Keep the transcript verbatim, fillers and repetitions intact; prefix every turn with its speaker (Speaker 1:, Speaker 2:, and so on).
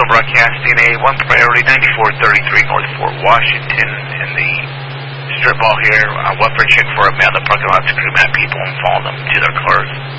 Speaker 1: broadcasting a one priority ninety-four thirty-three North Fort Washington in the strip mall here. Uh, welfare check for a man in the parking lot to crew mad people and follow them to their cars.